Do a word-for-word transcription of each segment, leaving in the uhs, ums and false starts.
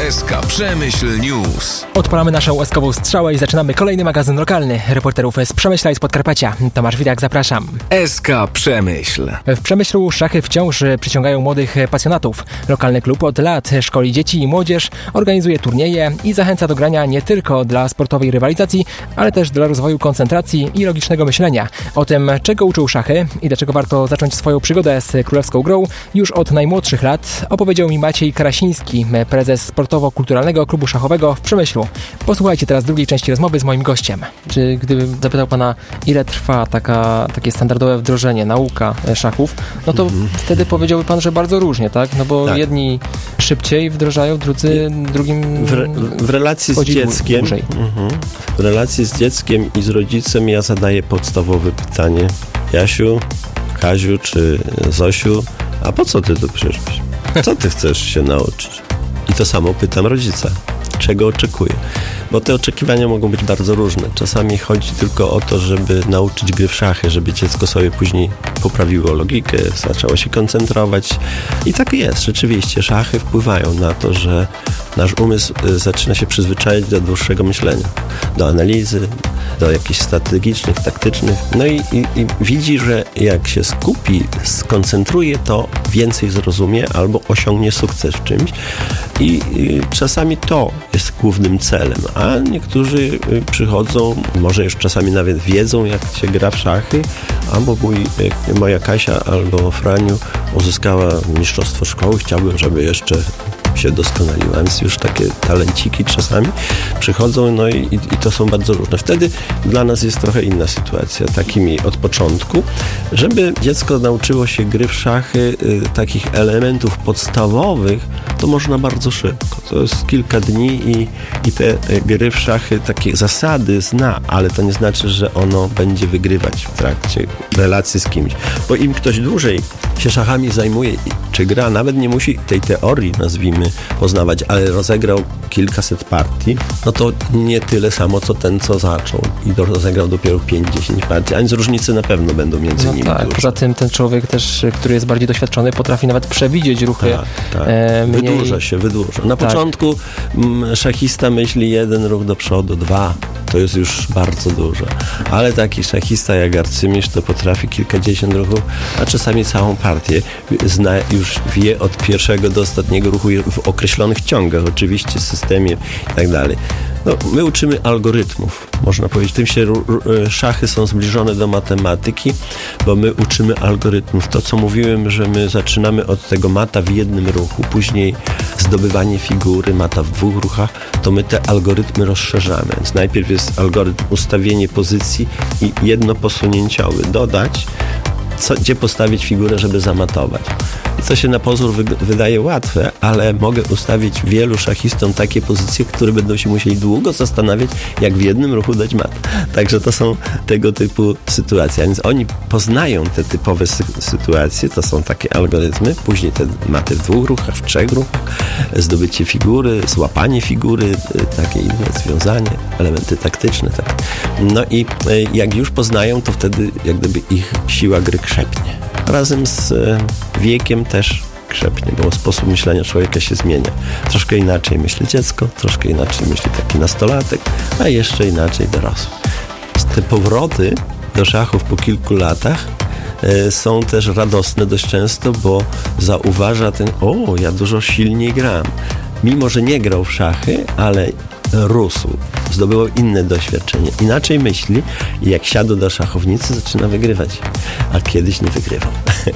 S K Przemyśl News. Odpalamy naszą eskową strzałę i zaczynamy kolejny magazyn lokalny reporterów z Przemyśla i z Podkarpacia. Tomasz Widak, zapraszam. S K Przemyśl. W Przemyślu szachy wciąż przyciągają młodych pasjonatów. Lokalny klub od lat szkoli dzieci i młodzież, organizuje turnieje i zachęca do grania nie tylko dla sportowej rywalizacji, ale też dla rozwoju koncentracji i logicznego myślenia. O tym, czego uczył szachy i dlaczego warto zacząć swoją przygodę z królewską grą już od najmłodszych lat, opowiedział mi Maciej Karasiński, prezes Sportowo-Kulturalnego Klubu Szachowego w Przemyślu. Posłuchajcie teraz drugiej części rozmowy z moim gościem. Czy gdybym zapytał pana, ile trwa taka, takie standardowe wdrożenie, nauka szachów, no to mm-hmm. wtedy powiedziałby pan, że bardzo różnie, tak? No bo tak. jedni szybciej wdrażają, drudzy drugim... W, re, w relacji z dzieckiem mm-hmm. w relacji z dzieckiem i z rodzicem ja zadaję podstawowe pytanie. Jasiu, Kaziu czy Zosiu, a po co ty tu przyszłeś? Co ty chcesz się nauczyć? I to samo pytam rodzica. Czego oczekuję? Bo te oczekiwania mogą być bardzo różne. Czasami chodzi tylko o to, żeby nauczyć gry w szachy, żeby dziecko sobie później poprawiło logikę, zaczęło się koncentrować. I tak jest, rzeczywiście. Szachy wpływają na to, że nasz umysł zaczyna się przyzwyczajać do dłuższego myślenia, do analizy, do jakichś strategicznych, taktycznych. No i, i, i widzi, że jak się skupi, skoncentruje, to więcej zrozumie albo osiągnie sukces w czymś. I, i czasami to jest głównym celem, a niektórzy przychodzą, może już czasami nawet wiedzą, jak się gra w szachy, albo mój, moja Kasia albo Franiu uzyskała mistrzostwo szkoły, chciałbym, żeby jeszcze się doskonaliła, więc już takie talenciki czasami przychodzą, no i, i, i to są bardzo różne. Wtedy dla nas jest trochę inna sytuacja, takimi od początku, żeby dziecko nauczyło się gry w szachy, y, takich elementów podstawowych, to można bardzo szybko. To jest kilka dni i, i te y, gry w szachy, takie zasady zna, ale to nie znaczy, że ono będzie wygrywać w trakcie relacji z kimś. Bo im ktoś dłużej się szachami zajmuje, czy gra, nawet nie musi tej teorii, nazwijmy, poznawać, ale rozegrał kilkaset partii, no to nie tyle samo, co ten, co zaczął i do, rozegrał dopiero pięć dziesięć partii, a więc różnice na pewno będą między no nimi tak, duże. Poza tym ten człowiek też, który jest bardziej doświadczony, potrafi nawet przewidzieć ruchy. Tak, tak. E, mniej... Wydłuża się, wydłuża. Na tak. początku m, szachista myśli jeden ruch do przodu, dwa. To jest już bardzo dużo. Ale taki szachista jak arcymistrz to potrafi kilkadziesiąt ruchów, a czasami całą partię zna, już wie od pierwszego do ostatniego ruchu w określonych ciągach, oczywiście, systemie i tak dalej. No, my uczymy algorytmów, można powiedzieć. Tym się szachy są zbliżone do matematyki, bo my uczymy algorytmów. To, co mówiłem, że my zaczynamy od tego mata w jednym ruchu, później zdobywanie figury, mata w dwóch ruchach, to my te algorytmy rozszerzamy. Więc najpierw jest algorytm ustawienie pozycji i jedno posunięciowy dodać, co, gdzie postawić figurę, żeby zamatować. I to się na pozór wy, wydaje łatwe, ale mogę ustawić wielu szachistom takie pozycje, które będą się musieli długo zastanawiać, jak w jednym ruchu dać mat. Także to są tego typu sytuacje. A więc oni poznają te typowe sy- sytuacje, to są takie algorytmy, później te maty w dwóch ruchach, w trzech ruchach, zdobycie figury, złapanie figury, takie inne, związanie, elementy taktyczne. Tak. No i jak już poznają, to wtedy jak gdyby ich siła gry krzepnie. Razem z wiekiem też krzepnie, bo sposób myślenia człowieka się zmienia. Troszkę inaczej myśli dziecko, troszkę inaczej myśli taki nastolatek, a jeszcze inaczej dorosły. Te powroty do szachów po kilku latach e, są też radosne dość często, bo zauważa ten, o, ja dużo silniej gram. Mimo że nie grał w szachy, ale rósł, zdobywał inne doświadczenie, inaczej myśli i jak siadł do szachownicy, zaczyna wygrywać, a kiedyś nie wygrywał.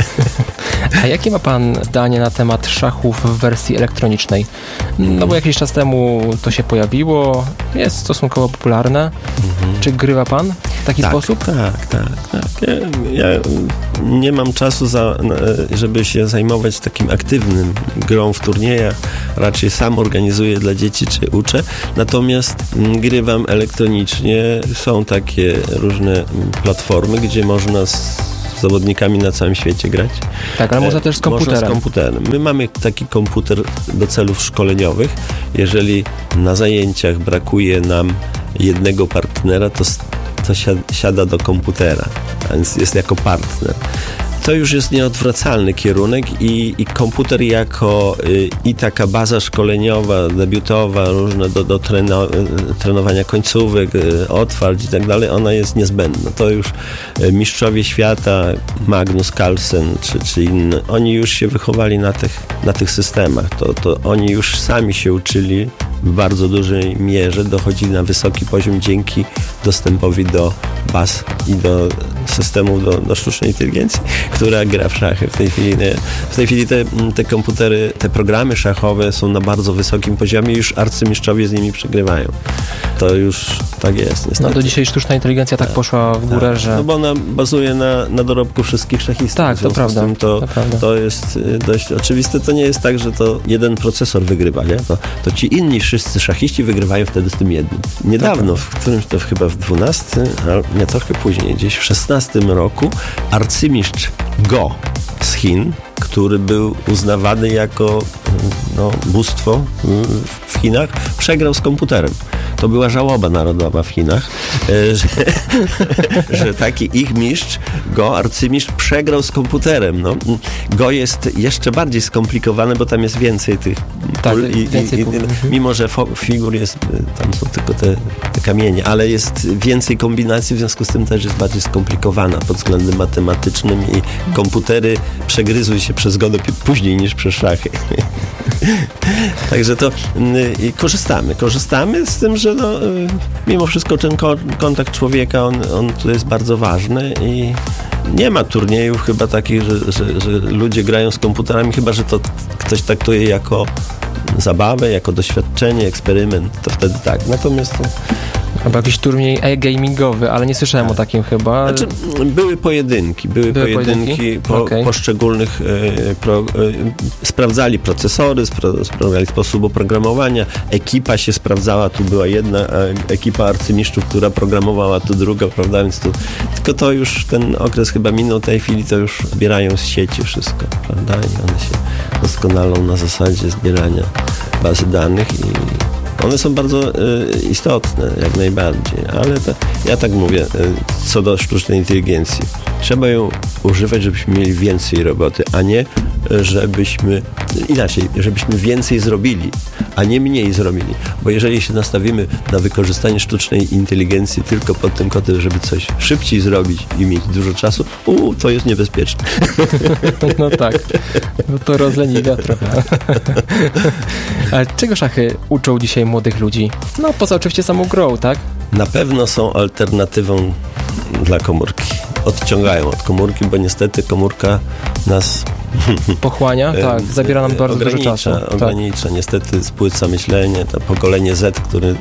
A jakie ma pan zdanie na temat szachów w wersji elektronicznej? No bo jakiś czas temu to się pojawiło, jest stosunkowo popularne. Mhm. Czy grywa pan w taki tak, sposób? Tak, tak, tak. Ja, ja nie mam czasu, za, żeby się zajmować takim aktywnym grą w turniejach. Raczej sam organizuję dla dzieci, czy uczę. Natomiast grywam elektronicznie. Są takie różne platformy, gdzie można z zawodnikami na całym świecie grać. Tak, ale można też z komputerem. Można z komputerem. My mamy taki komputer do celów szkoleniowych. Jeżeli na zajęciach brakuje nam jednego partnera, to, to siada do komputera, a więc jest jako partner. To to już jest nieodwracalny kierunek i, i komputer jako y, i taka baza szkoleniowa, debiutowa, różne do, do treno, y, trenowania końcówek, y, otwarć i tak dalej, ona jest niezbędna. To już y, mistrzowie świata, Magnus Carlsen czy, czy inni, oni już się wychowali na tych, na tych systemach. To, to oni już sami się uczyli w bardzo dużej mierze, dochodzili na wysoki poziom dzięki dostępowi do baz i do systemu, do, do sztucznej inteligencji, która gra w szachy. W tej chwili, nie, w tej chwili te, te komputery, te programy szachowe są na bardzo wysokim poziomie i już arcymistrzowie z nimi przegrywają. To już tak jest, niestety. No do dzisiaj sztuczna inteligencja tak, tak poszła w górę, tak. że... No bo ona bazuje na, na dorobku wszystkich szachistów. Tak, to prawda. To, to prawda. To jest dość oczywiste. To nie jest tak, że to jeden procesor wygrywa, nie? To, to ci inni wszyscy szachiści wygrywają wtedy z tym jednym. Niedawno, w którymś to chyba w dwunastym, ale nie, trochę później, gdzieś w szesnastym roku arcymistrz Go z Chin, który był uznawany jako no, bóstwo w Chinach, przegrał z komputerem. To była żałoba narodowa w Chinach, że, że taki ich mistrz, Go, arcymistrz, przegrał z komputerem. No, Go jest jeszcze bardziej skomplikowane, bo tam jest więcej tych tak, pól i, więcej i, pól. i, mimo że figur jest, tam są tylko te, te kamienie, ale jest więcej kombinacji, w związku z tym też jest bardziej skomplikowana pod względem matematycznym i komputery przegryzły się przez Go później niż przez szachy. Także to y, korzystamy. Korzystamy z tym, że no, y, mimo wszystko ten ko- kontakt człowieka, on, on tu jest bardzo ważny i nie ma turniejów chyba takich, że, że, że ludzie grają z komputerami, chyba że to ktoś traktuje jako zabawę, jako doświadczenie, eksperyment, to wtedy tak. Natomiast to... Albo jakiś turniej e-gamingowy, ale nie słyszałem tak. o takim chyba. Znaczy, były pojedynki, były, były pojedynki, pojedynki? Po, okay. poszczególnych e, pro, e, sprawdzali procesory, spra, sprawdzali sposób oprogramowania, ekipa się sprawdzała, tu była jedna ekipa arcymistrzów, która programowała, tu druga, prawda, więc tu, tylko to już ten okres chyba minął, w tej chwili to już zbierają z sieci wszystko, prawda, i one się doskonalą na zasadzie zbierania bazy danych i one są bardzo y, istotne, jak najbardziej, ale to, ja tak mówię, y, co do sztucznej inteligencji. Trzeba ją używać, żebyśmy mieli więcej roboty, a nie żebyśmy, inaczej, żebyśmy więcej zrobili, a nie mniej zrobili. Bo jeżeli się nastawimy na wykorzystanie sztucznej inteligencji tylko pod tym kątem, żeby coś szybciej zrobić i mieć dużo czasu, u, to jest niebezpieczne. No tak, no to rozleniwia trochę. A czego szachy uczą dzisiaj młodych ludzi? No poza oczywiście samą grą, tak? Na pewno są alternatywą dla komórki. Odciągają od komórki, bo niestety komórka nas pochłania, tak, zabiera nam bardzo dużo czasu. Ogranicza, tak. niestety spłyca myślenie, to pokolenie Z, który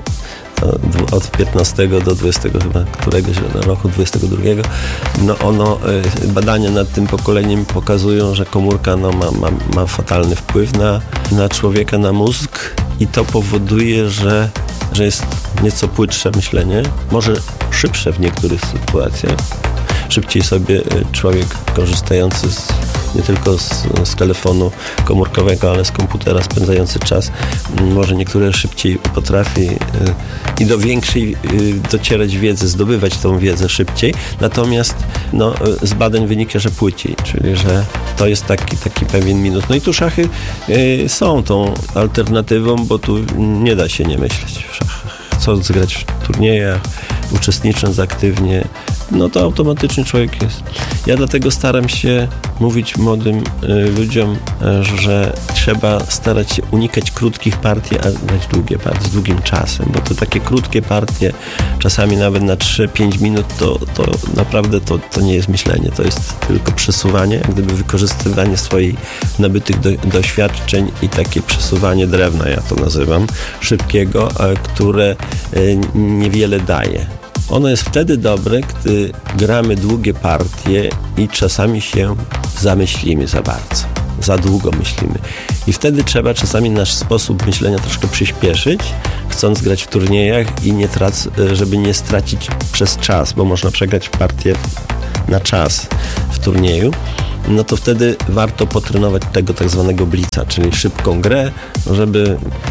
od piętnastego do dwudziestego chyba któregoś roku, dwudziestego drugiego, no ono, badania nad tym pokoleniem pokazują, że komórka no, ma, ma, ma fatalny wpływ na, na człowieka, na mózg i to powoduje, że, że jest nieco płytsze myślenie, może szybsze w niektórych sytuacjach. Szybciej sobie człowiek korzystający z, nie tylko z, z telefonu komórkowego, ale z komputera spędzający czas, może niektóre szybciej potrafi i do większej docierać wiedzy, zdobywać tą wiedzę szybciej, natomiast no, z badań wynika, że płyciej, czyli że to jest taki, taki pewien minus. No i tu szachy y, są tą alternatywą, bo tu nie da się nie myśleć w szachach. Chcąc zgrać w turniejach, uczestnicząc aktywnie, no to automatycznie człowiek jest. Ja dlatego staram się mówić młodym y, ludziom, y, że trzeba starać się unikać krótkich partii, a grać długie partie z długim czasem, bo to takie krótkie partie, czasami nawet na trzy pięć minut, to, to naprawdę to, to nie jest myślenie, to jest tylko przesuwanie, jak gdyby wykorzystywanie swoich nabytych do, doświadczeń i takie przesuwanie drewna, ja to nazywam, szybkiego, y, które y, niewiele daje. Ono jest wtedy dobre, gdy gramy długie partie i czasami się zamyślimy za bardzo, za długo myślimy. I wtedy trzeba czasami nasz sposób myślenia troszkę przyspieszyć, chcąc grać w turniejach i nie trac, żeby nie stracić przez czas, bo można przegrać partię na czas w turnieju. No to wtedy warto potrenować tego tak zwanego blitza, czyli szybką grę, żeby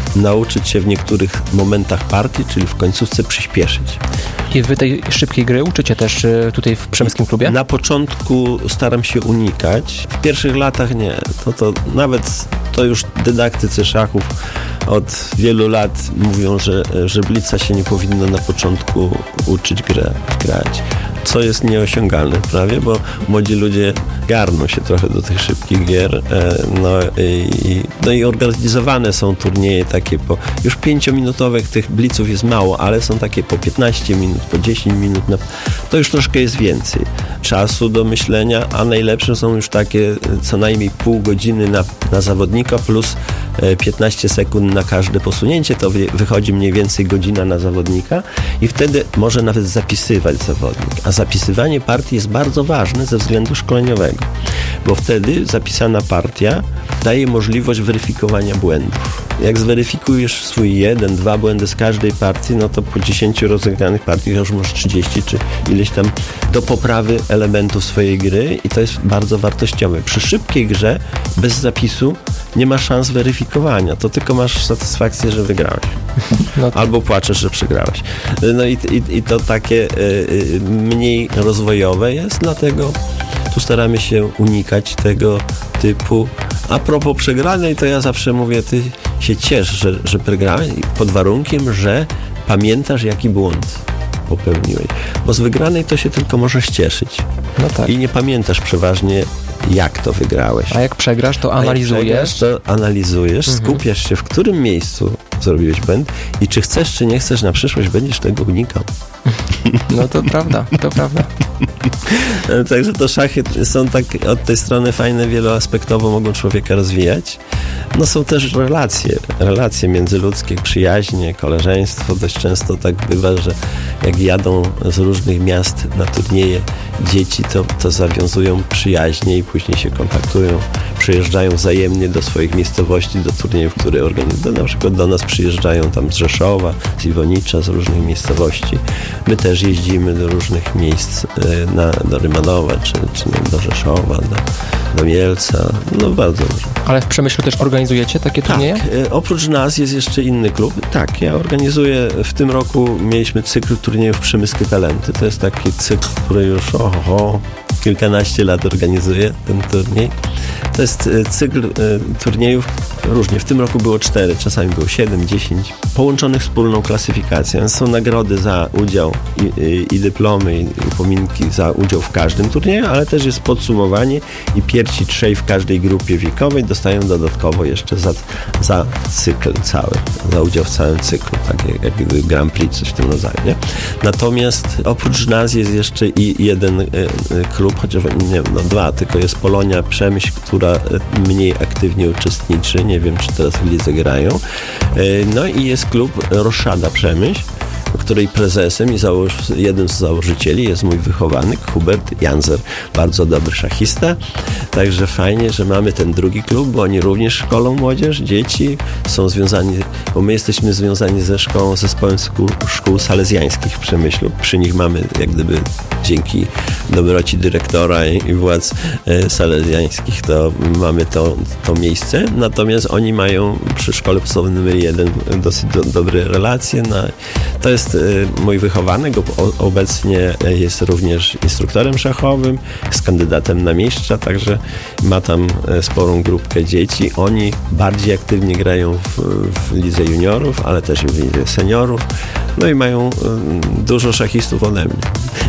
nauczyć się w niektórych momentach partii, czyli w końcówce przyspieszyć. I wy tej szybkiej gry uczycie też tutaj w przemyskim klubie? Na początku staram się unikać. W pierwszych latach nie. To, to nawet to już dydaktycy szachów od wielu lat mówią, że, że blica się nie powinno na początku uczyć grę, grać. Co jest nieosiągalne prawie, bo młodzi ludzie garną się trochę do tych szybkich gier. No i, no i organizowane są turnieje takie po... Już pięciominutowych tych bliców jest mało, ale są takie po piętnaście minut, po dziesięć minut. To już troszkę jest więcej czasu do myślenia, a najlepsze są już takie co najmniej pół godziny na, na zawodnika plus piętnaście sekund na każde posunięcie. To wychodzi mniej więcej godzina na zawodnika i wtedy może nawet zapisywać zawodnik. A zapisywanie partii jest bardzo ważne ze względu szkoleniowego, bo wtedy zapisana partia daje możliwość weryfikowania błędów. Jak zweryfikujesz swój jeden, dwa błędy z każdej partii, no to po dziesięciu rozegranych partiach już masz trzydzieści czy ileś tam do poprawy elementów swojej gry i to jest bardzo wartościowe. Przy szybkiej grze bez zapisu nie ma szans weryfikowania, to tylko masz satysfakcję, że wygrałeś. No to... Albo płaczesz, że przegrałeś. No i, i, i to takie y, y, mniej rozwojowe jest, dlatego tu staramy się unikać tego typu. A propos przegranej, to ja zawsze mówię, ty się ciesz, że, że przegrałeś pod warunkiem, że pamiętasz, jaki błąd popełniłeś. Bo z wygranej to się tylko możesz cieszyć. No tak. I nie pamiętasz przeważnie, jak to wygrałeś. A jak przegrasz, to analizujesz. A jak przegrasz, to analizujesz, mhm. skupiasz się, w którym miejscu zrobiłeś błęd i czy chcesz, czy nie chcesz, na przyszłość będziesz tego unikał. No to prawda, to prawda. Także to szachy są tak od tej strony fajne, wieloaspektowo mogą człowieka rozwijać. No są też relacje, relacje międzyludzkie, przyjaźnie, koleżeństwo. Dość często tak bywa, że jak jadą z różnych miast na turnieje dzieci, to, to zawiązują przyjaźnie i później się kontaktują, przyjeżdżają wzajemnie do swoich miejscowości, do turniejów, które organizują. Na przykład do nas przyjeżdżają tam z Rzeszowa, z Iwonicza, z różnych miejscowości. My też jeździmy do różnych miejsc, na, do Rymanowa, czy, czy do Rzeszowa, do, do Mielca, no bardzo dużo. Ale w Przemyślu też organizujecie takie turnieje? Tak, oprócz nas jest jeszcze inny klub. Tak, ja organizuję, w tym roku mieliśmy cykl turniejów Przemyskie Talenty. To jest taki cykl, który już oho, kilkanaście lat organizuje ten turniej. To jest cykl y, turniejów różnie. W tym roku było cztery, czasami było siedem, dziesięć, połączonych wspólną klasyfikacją. Są nagrody za udział i, i, i dyplomy, i upominki za udział w każdym turnieju, ale też jest podsumowanie i pierwsi trzej w każdej grupie wiekowej dostają dodatkowo jeszcze za, za cykl cały, za udział w całym cyklu, tak jak, jak Grand Prix, coś w tym rodzaju. Nie? Natomiast oprócz nas jest jeszcze i jeden y, y, klub, chociaż nie no dwa, tylko jest Polonia Przemyśl, która mniej aktywnie uczestniczy, nie wiem, czy teraz w lidze grają. No i jest klub Roszada Przemyśl, której prezesem i założ, jeden z założycieli jest mój wychowanek Hubert Janzer, bardzo dobry szachista, także fajnie, że mamy ten drugi klub, bo oni również szkolą młodzież, dzieci, są związani, bo my jesteśmy związani ze szkołą, zespołem szkół, szkół salezjańskich w Przemyślu, przy nich mamy jak gdyby dzięki dobroci dyrektora i, i władz e, salezjańskich to mamy to, to miejsce, natomiast oni mają przy szkole podstawowej numer jeden dosyć do, dobre relacje, no, to jest mój wychowanek, obecnie jest również instruktorem szachowym, jest kandydatem na mistrza, także ma tam sporą grupkę dzieci. Oni bardziej aktywnie grają w, w lidze juniorów, ale też i w lidze seniorów. No i mają dużo szachistów ode mnie.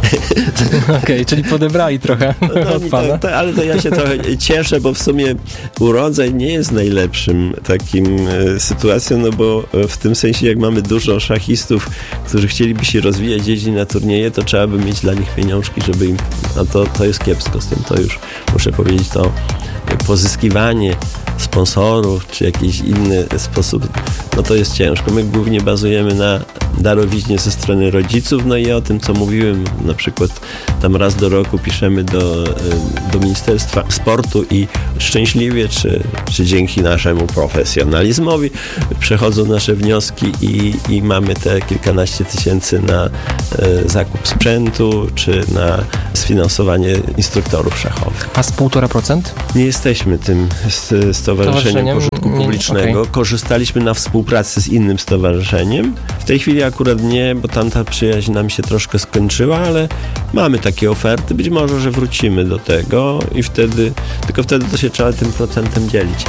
Okej, okay, czyli podebrali trochę no, od pana. To, to, ale to ja się trochę cieszę, bo w sumie urodzaj nie jest najlepszym takim e, sytuacją, no bo w tym sensie jak mamy dużo szachistów, którzy chcieliby się rozwijać, jeździć na turnieje, to trzeba by mieć dla nich pieniążki, żeby im... A to, to jest kiepsko z tym, to już muszę powiedzieć, to pozyskiwanie sponsorów, czy jakiś inny sposób, no to jest ciężko. My głównie bazujemy na, darowiźnie ze strony rodziców, no i o tym, co mówiłem, na przykład tam raz do roku piszemy do, do Ministerstwa Sportu i szczęśliwie, czy, czy dzięki naszemu profesjonalizmowi przechodzą nasze wnioski i, i mamy te kilkanaście tysięcy na e, zakup sprzętu, czy na sfinansowanie instruktorów szachowych. A z półtora procent? Nie jesteśmy tym stowarzyszeniem pożytku publicznego. Okay. Korzystaliśmy na współpracy z innym stowarzyszeniem. W tej chwili akurat nie, bo tam ta przyjaźń nam się troszkę skończyła, ale mamy takie oferty. Być może, że wrócimy do tego i wtedy, tylko wtedy to się trzeba tym procentem dzielić.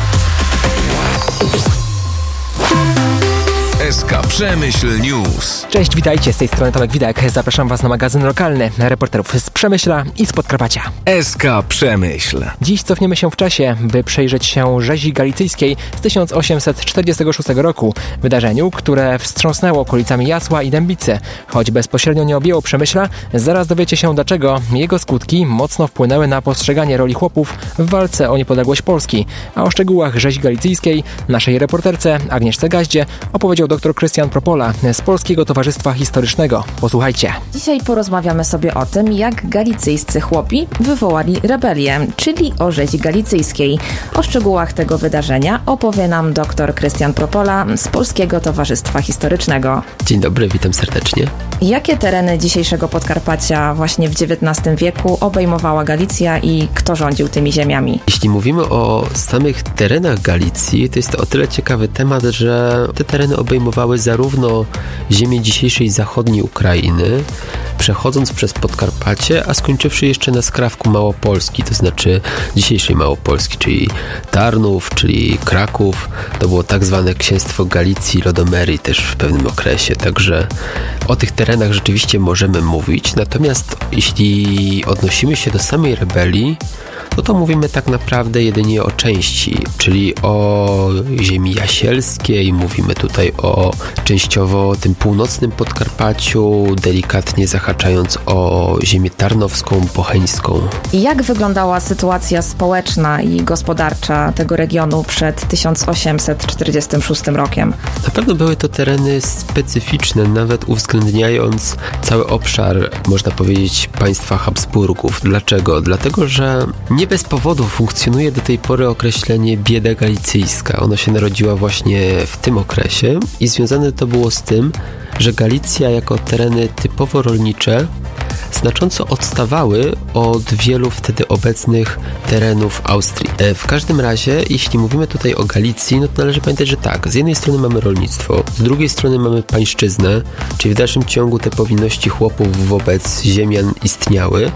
S K Przemyśl News. Cześć, witajcie, z tej strony Tomek Widek. Zapraszam Was na magazyn lokalny reporterów z Przemyśla i z Podkarpacia. S K Przemyśl. Dziś cofniemy się w czasie, by przyjrzeć się rzezi galicyjskiej z tysiąc osiemset czterdziestego szóstego roku. Wydarzeniu, które wstrząsnęło okolicami Jasła i Dębicy. Choć bezpośrednio nie objęło Przemyśla, zaraz dowiecie się dlaczego jego skutki mocno wpłynęły na postrzeganie roli chłopów w walce o niepodległość Polski. A o szczegółach rzezi galicyjskiej naszej reporterce Agnieszce Gaździe opowiedział dr Krystian Propola z Polskiego Towarzystwa Historycznego. Posłuchajcie. Dzisiaj porozmawiamy sobie o tym, jak galicyjscy chłopi wywołali rebelię, czyli o rzezi galicyjskiej. O szczegółach tego wydarzenia opowie nam dr Krystian Propola z Polskiego Towarzystwa Historycznego. Dzień dobry, witam serdecznie. Jakie tereny dzisiejszego Podkarpacia właśnie w dziewiętnastym wieku obejmowała Galicja i kto rządził tymi ziemiami? Jeśli mówimy o samych terenach Galicji, to jest to o tyle ciekawy temat, że te tereny obejmowały zarówno ziemię dzisiejszej zachodniej Ukrainy, przechodząc przez Podkarpacie, a skończywszy jeszcze na skrawku Małopolski, to znaczy dzisiejszej Małopolski, czyli Tarnów, czyli Kraków. To było tak zwane Księstwo Galicji, Lodomerii też w pewnym okresie, także o tych terenach rzeczywiście możemy mówić. Natomiast jeśli odnosimy się do samej rebelii, no to mówimy tak naprawdę jedynie o części, czyli o ziemi jasielskiej, mówimy tutaj o częściowo tym północnym Podkarpaciu, delikatnie zahaczając o ziemię tarnowską, bocheńską. I jak wyglądała sytuacja społeczna i gospodarcza tego regionu przed tysiąc osiemset czterdziestym szóstym rokiem? Na pewno były to tereny specyficzne, nawet uwzględniając cały obszar, można powiedzieć, państwa Habsburgów. Dlaczego? Dlatego, że nie bez powodu funkcjonuje do tej pory określenie bieda galicyjska. Ono się narodziła właśnie w tym okresie i związane to było z tym, że Galicja jako tereny typowo rolnicze znacząco odstawały od wielu wtedy obecnych terenów Austrii. W każdym razie, jeśli mówimy tutaj o Galicji, no to należy pamiętać, że tak, z jednej strony mamy rolnictwo, z drugiej strony mamy pańszczyznę, czyli w dalszym ciągu te powinności chłopów wobec ziemian istniały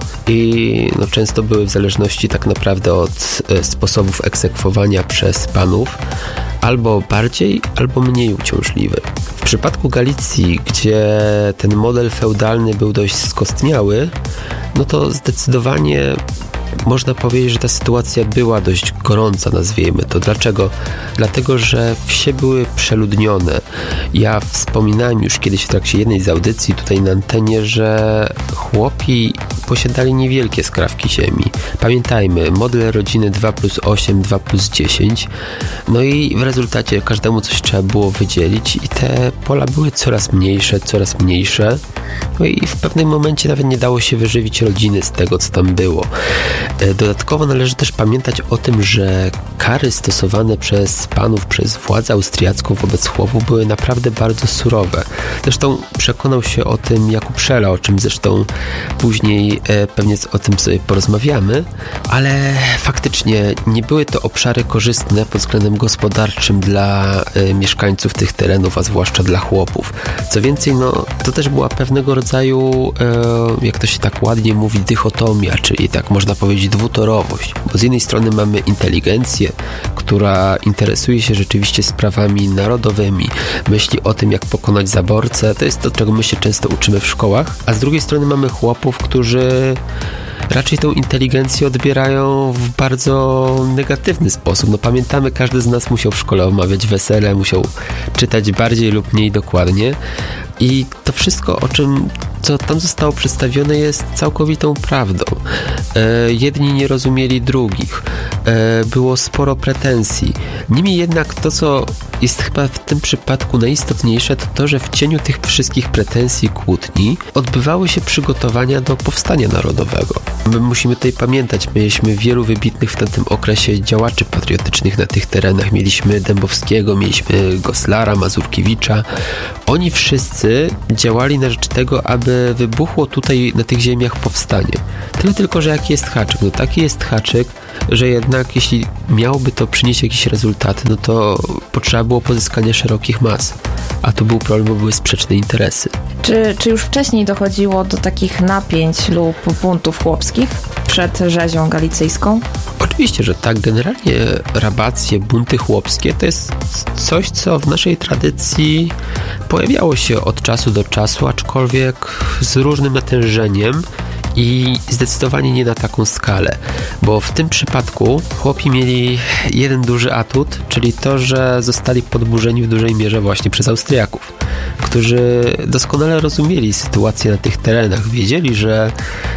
i no, często były w zależności tak naprawdę od e, sposobów egzekwowania przez panów, albo bardziej, albo mniej uciążliwy. W przypadku Galicji, gdzie ten model feudalny był dość skostniały, no to zdecydowanie można powiedzieć, że ta sytuacja była dość gorąca, nazwijmy to. Dlaczego? Dlatego, że wsie były przeludnione. Ja wspominałem już kiedyś w trakcie jednej z audycji tutaj na antenie, że chłopi posiadali niewielkie skrawki ziemi. Pamiętajmy, model rodziny dwa plus osiem, dwa plus dziesięć. No i w rezultacie każdemu coś trzeba było wydzielić i te pola były coraz mniejsze, coraz mniejsze. No i w pewnym momencie nawet nie dało się wyżywić rodziny z tego, co tam było. Dodatkowo należy też pamiętać o tym, że kary stosowane przez panów, przez władzę austriacką wobec chłopów były naprawdę bardzo surowe. Zresztą przekonał się o tym Jakub Szela, o czym zresztą później e, pewnie o tym sobie porozmawiamy, ale faktycznie nie były to obszary korzystne pod względem gospodarczym dla e, mieszkańców tych terenów, a zwłaszcza dla chłopów. Co więcej, no to też była pewnego rodzaju, e, jak to się tak ładnie mówi, dychotomia, czyli tak można powiedzieć dwutorowość, bo z jednej strony mamy inteligencję, która interesuje się rzeczywiście sprawami narodowymi, myśli o tym, jak pokonać zaborcę, to jest to, czego my się często uczymy w szkołach, a z drugiej strony mamy chłopów, którzy raczej tą inteligencję odbierają w bardzo negatywny sposób. No pamiętamy, każdy z nas musiał w szkole omawiać wesele, musiał czytać bardziej lub mniej dokładnie i to wszystko, o czym co tam zostało przedstawione, jest całkowitą prawdą. E, jedni nie rozumieli drugich. e, było sporo pretensji. Niemniej jednak to, co jest chyba w tym przypadku najistotniejsze, to to, że w cieniu tych wszystkich pretensji, kłótni odbywały się przygotowania do powstania narodowego. My musimy tutaj pamiętać, mieliśmy wielu wybitnych w tamtym okresie działaczy patriotycznych na tych terenach. Mieliśmy Dębowskiego, mieliśmy Goslara, Mazurkiewicza. Oni wszyscy działali na rzecz tego, aby wybuchło tutaj na tych ziemiach powstanie. Tyle tylko, że jaki jest haczyk? No taki jest haczyk, że jednak jeśli miałoby to przynieść jakieś rezultaty, no to potrzeba było pozyskania szerokich mas. A tu był problem, bo były sprzeczne interesy. Czy, czy już wcześniej dochodziło do takich napięć lub buntów chłopskich przed rzezią galicyjską? Oczywiście, że tak. Generalnie rabacje, bunty chłopskie to jest coś, co w naszej tradycji pojawiało się od czasu do czasu, aczkolwiek z różnym natężeniem i zdecydowanie nie na taką skalę, bo w tym przypadku chłopi mieli jeden duży atut, czyli to, że zostali podburzeni w dużej mierze właśnie przez Austriaków, którzy doskonale rozumieli sytuację na tych terenach. Wiedzieli, że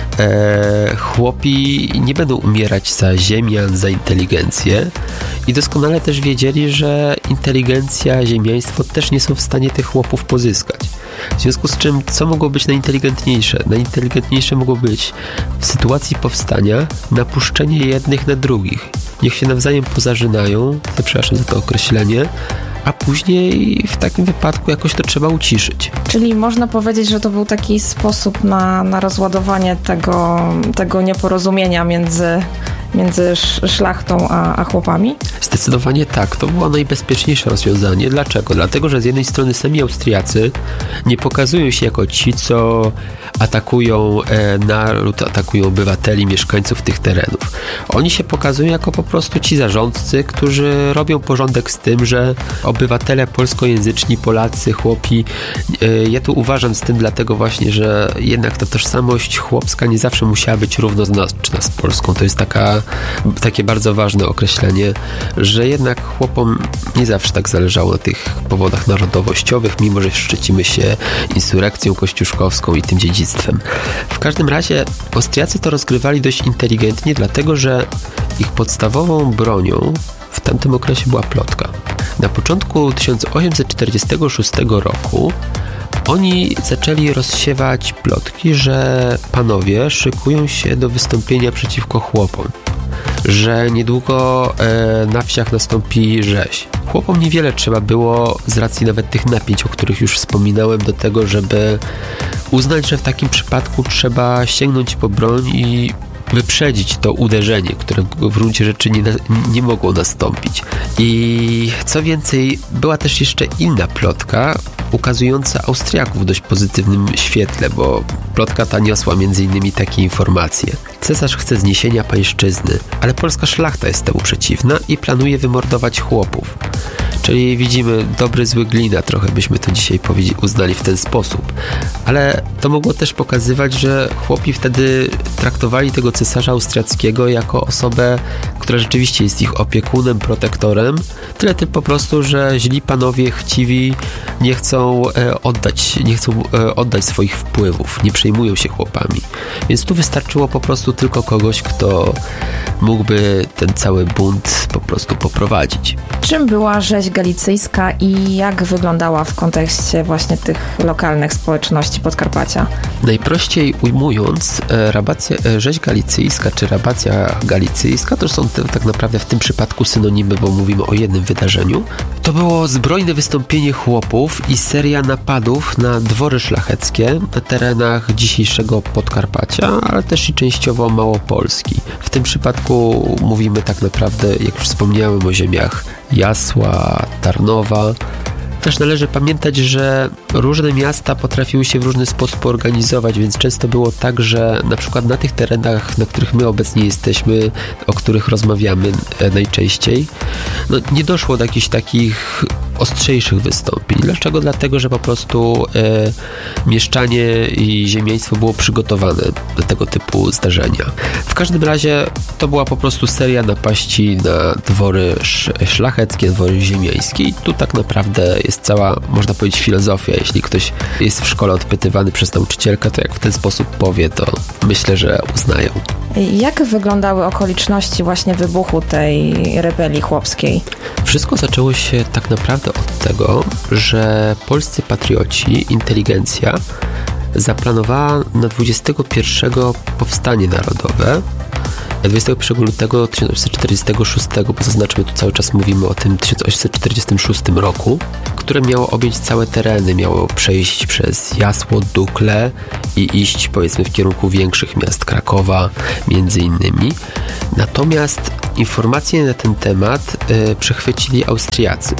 e, chłopi nie będą umierać za ziemian, za inteligencję i doskonale też wiedzieli, że inteligencja, ziemiaństwo też nie są w stanie tych chłopów pozyskać. W związku z czym, co mogło być najinteligentniejsze? Najinteligentniejsze mogło być w sytuacji powstania napuszczenie jednych na drugich. Niech się nawzajem pozażynają, przepraszam za to określenie, a później w takim wypadku jakoś to trzeba uciszyć. Czyli można powiedzieć, że to był taki sposób na, na rozładowanie tego, tego nieporozumienia między, między szlachtą a, a chłopami? Zdecydowanie tak. To było najbezpieczniejsze rozwiązanie. Dlaczego? Dlatego, że z jednej strony sami Austriacy nie pokazują się jako ci, co atakują e, naród, atakują obywateli, mieszkańców tych terenów. Oni się pokazują jako po prostu ci zarządcy, którzy robią porządek z tym, że obywatele polskojęzyczni, Polacy, chłopi, e, ja tu uważam z tym dlatego właśnie, że jednak ta tożsamość chłopska nie zawsze musiała być równoznaczna z polską. To jest taka, takie bardzo ważne określenie, że jednak chłopom nie zawsze tak zależało na tych powodach narodowościowych, mimo że szczycimy się insurekcją kościuszkowską i tym dziedzictwem. W każdym razie Austriacy to rozgrywali dość inteligentnie, dlatego że ich podstawową bronią w tamtym okresie była plotka. Na początku tysiąc osiemset czterdziestego szóstego roku oni zaczęli rozsiewać plotki, że panowie szykują się do wystąpienia przeciwko chłopom, że niedługo e, na wsiach nastąpi rzeź. Chłopom niewiele trzeba było z racji nawet tych napięć, o których już wspominałem, do tego, żeby uznać, że w takim przypadku trzeba sięgnąć po broń i wyprzedzić to uderzenie, które w gruncie rzeczy nie, nie mogło nastąpić. I co więcej, była też jeszcze inna plotka ukazująca Austriaków w dość pozytywnym świetle, bo plotka ta niosła między innymi takie informacje. Cesarz chce zniesienia pańszczyzny, ale polska szlachta jest temu przeciwna i planuje wymordować chłopów. Czyli widzimy dobry, zły glina, trochę byśmy to dzisiaj uznali w ten sposób. Ale to mogło też pokazywać, że chłopi wtedy traktowali tego cesarza austriackiego jako osobę, która rzeczywiście jest ich opiekunem, protektorem. Tyle tylko po prostu, że źli panowie chciwi nie chcą e, oddać, nie chcą e, oddać swoich wpływów, nie przejmują się chłopami. Więc tu wystarczyło po prostu tylko kogoś, kto mógłby ten cały bunt po prostu poprowadzić. Czym była rzeź galicyjska i jak wyglądała w kontekście właśnie tych lokalnych społeczności Podkarpacia? Najprościej ujmując, rabacja, rzeź galicyjska czy rabacja galicyjska to są te, tak naprawdę w tym przypadku synonimy, bo mówimy o jednym wydarzeniu. To było zbrojne wystąpienie chłopów i seria napadów na dwory szlacheckie na terenach dzisiejszego Podkarpacia, ale też i częściowo Małopolski. W tym przypadku mówimy tak naprawdę, jak już wspomniałem, o ziemiach Jasła, Tarnowa. Też należy pamiętać, że różne miasta potrafiły się w różny sposób organizować, więc często było tak, że na przykład na tych terenach, na których my obecnie jesteśmy, o których rozmawiamy najczęściej, no nie doszło do jakichś takich ostrzejszych wystąpień. Dlaczego? Dlatego, że po prostu e, mieszczanie i ziemiaństwo było przygotowane do tego typu zdarzenia. W każdym razie to była po prostu seria napaści na dwory szlacheckie, dwory ziemiańskie i tu tak naprawdę jest cała, można powiedzieć, filozofia. Jeśli ktoś jest w szkole odpytywany przez nauczycielkę, to jak w ten sposób powie, to myślę, że uznają. Jak wyglądały okoliczności właśnie wybuchu tej rebelii chłopskiej? Wszystko zaczęło się tak naprawdę od tego, że polscy patrioci, inteligencja zaplanowała na dwudziestego pierwszego powstanie narodowe, dwudziestego pierwszego lutego tysiąc osiemset czterdziestego szóstego, bo zaznaczmy, tu cały czas mówimy o tym tysiąc osiemset czterdziestym szóstym roku, które miało objąć całe tereny, miało przejść przez Jasło, Dukle i iść, powiedzmy, w kierunku większych miast, Krakowa między innymi. Natomiast informacje na ten temat y, przechwycili Austriacy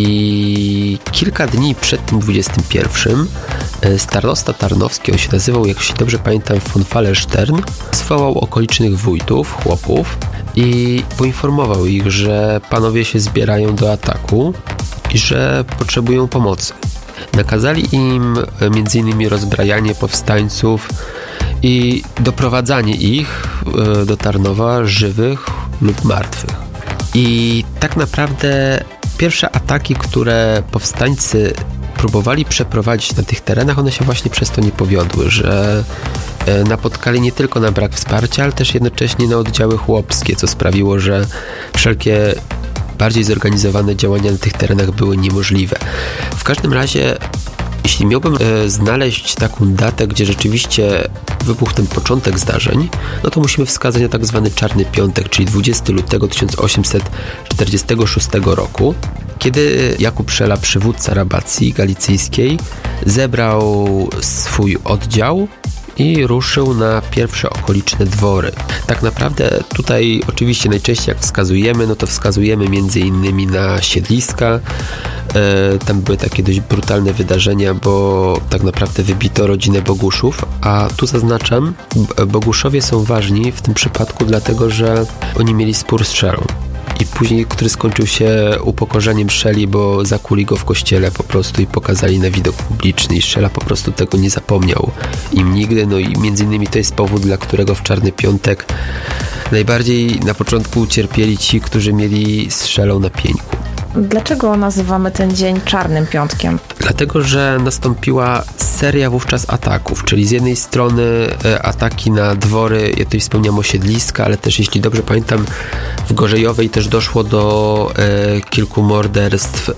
i kilka dni przed tym dwudziestym pierwszym y, starosta tarnowski, on się nazywał, jak się dobrze pamiętam, von Fallerstern, zwołał okolicznych wójtów, chłopów i poinformował ich, że panowie się zbierają do ataku i że potrzebują pomocy. Nakazali im między innymi rozbrajanie powstańców i doprowadzanie ich do Tarnowa żywych lub martwych. I tak naprawdę pierwsze ataki, które powstańcy próbowali przeprowadzić na tych terenach, one się właśnie przez to nie powiodły, że napotkali nie tylko na brak wsparcia, ale też jednocześnie na oddziały chłopskie, co sprawiło, że wszelkie bardziej zorganizowane działania na tych terenach były niemożliwe. W każdym razie, jeśli miałbym e, znaleźć taką datę, gdzie rzeczywiście wybuchł ten początek zdarzeń, no to musimy wskazać na tak zwany Czarny Piątek, czyli dwudziestego lutego tysiąc osiemset czterdziestego szóstego roku, kiedy Jakub Szela, przywódca rabacji galicyjskiej, zebrał swój oddział i ruszył na pierwsze okoliczne dwory. Tak naprawdę tutaj oczywiście najczęściej jak wskazujemy, no to wskazujemy między innymi na siedliska. E, tam były takie dość brutalne wydarzenia, bo tak naprawdę wybito rodzinę Boguszów, a tu zaznaczam, Boguszowie są ważni w tym przypadku dlatego, że oni mieli spór z Szelą. I później, który skończył się upokorzeniem Szeli, bo zakuli go w kościele po prostu i pokazali na widok publiczny i Szela po prostu tego nie zapomniał im nigdy, no i między innymi to jest powód, dla którego w Czarny Piątek najbardziej na początku ucierpieli ci, którzy mieli z Szelą na pieńku. Dlaczego nazywamy ten dzień Czarnym Piątkiem? Dlatego, że nastąpiła seria wówczas ataków, czyli z jednej strony e, ataki na dwory, ja tutaj wspomniałem osiedliska, ale też, jeśli dobrze pamiętam, w Gorzejowej też doszło do e, kilku morderstw e,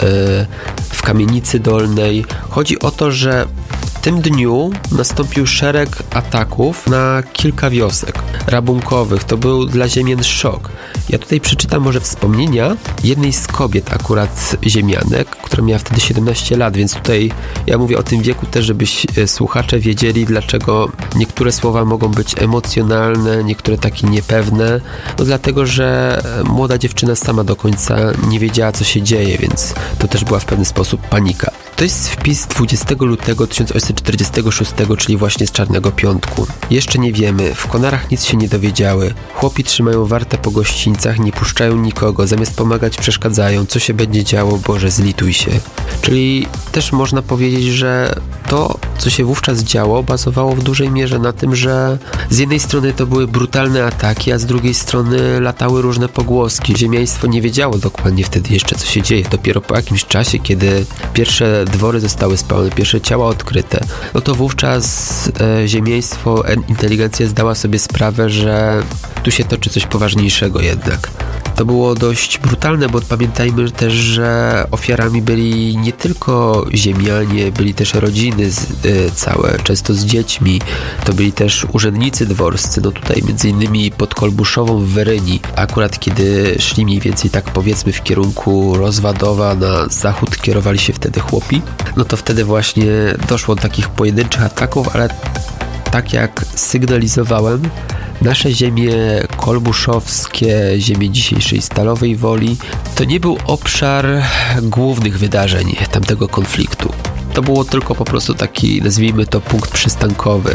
w Kamienicy Dolnej. Chodzi o to, że w tym dniu nastąpił szereg ataków na kilka wiosek rabunkowych. To był dla ziemian szok. Ja tutaj przeczytam może wspomnienia jednej z kobiet akurat ziemianek, która miała wtedy siedemnaście lat, więc tutaj ja mówię o tym wieku też, żebyś słuchacze wiedzieli, dlaczego niektóre słowa mogą być emocjonalne, niektóre takie niepewne. No dlatego, że młoda dziewczyna sama do końca nie wiedziała, co się dzieje, więc to też była w pewien sposób panika. To jest wpis dwudziestego lutego tysiąc osiemset czterdziestego szóstego, czyli właśnie z Czarnego Piątku. Jeszcze nie wiemy, w Konarach nic się nie dowiedziały. Chłopi trzymają wartę po gościńcach, nie puszczają nikogo, zamiast pomagać przeszkadzają. Co się będzie działo? Boże, zlituj się. Czyli też można powiedzieć, że to, co się wówczas działo, bazowało w dużej mierze na tym, że z jednej strony to były brutalne ataki, a z drugiej strony latały różne pogłoski. Ziemiaństwo nie wiedziało dokładnie wtedy jeszcze, co się dzieje. Dopiero po jakimś czasie, kiedy pierwsze dwory zostały spalone, pierwsze ciała odkryte, no to wówczas e, ziemiaństwo, e, inteligencja zdała sobie sprawę, że tu się toczy coś poważniejszego jednak. To było dość brutalne, bo pamiętajmy też, że ofiarami byli nie tylko ziemianie, byli też rodziny z, y, całe, często z dziećmi. To byli też urzędnicy dworscy, no tutaj między innymi pod Kolbuszową w Weryni. Akurat kiedy szli mniej więcej tak powiedzmy w kierunku Rozwadowa, na zachód kierowali się wtedy chłopi, no to wtedy właśnie doszło do takich pojedynczych ataków, ale tak jak sygnalizowałem, nasze ziemie kolbuszowskie, ziemie dzisiejszej Stalowej Woli, to nie był obszar głównych wydarzeń tamtego konfliktu. To było tylko po prostu taki, nazwijmy to, punkt przystankowy.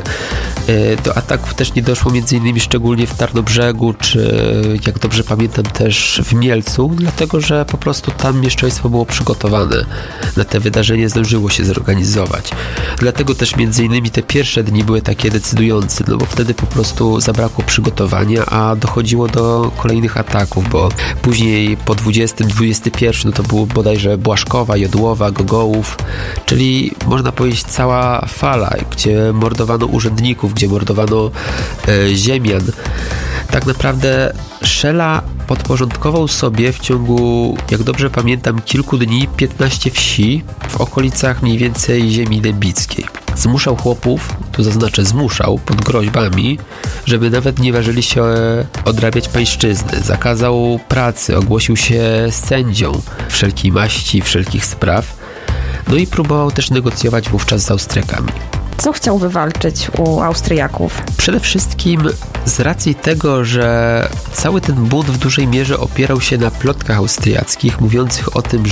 Do ataków też nie doszło między innymi szczególnie w Tarnobrzegu, czy jak dobrze pamiętam też w Mielcu, dlatego że po prostu tam mieszczaństwo było przygotowane na te wydarzenie, zdążyło się zorganizować. Dlatego też między innymi te pierwsze dni były takie decydujące, no bo wtedy po prostu zabrakło przygotowania, a dochodziło do kolejnych ataków, bo później po dwudziestym, dwudziestym pierwszym no to było bodajże Błaszkowa, Jodłowa, Gogołów, czyli można powiedzieć cała fala, gdzie mordowano urzędników, gdzie mordowano e, ziemian. Tak naprawdę Szela podporządkował sobie w ciągu, jak dobrze pamiętam, kilku dni piętnaście wsi w okolicach mniej więcej ziemi dębickiej. Zmuszał chłopów, tu zaznaczę zmuszał, pod groźbami, żeby nawet nie ważyli się odrabiać pańszczyzny. Zakazał pracy, ogłosił się sędzią wszelkiej maści, wszelkich spraw. No i próbował też negocjować wówczas z Austriakami. Co chciał wywalczyć u Austriaków? Przede wszystkim z racji tego, że cały ten bunt w dużej mierze opierał się na plotkach austriackich mówiących o tym,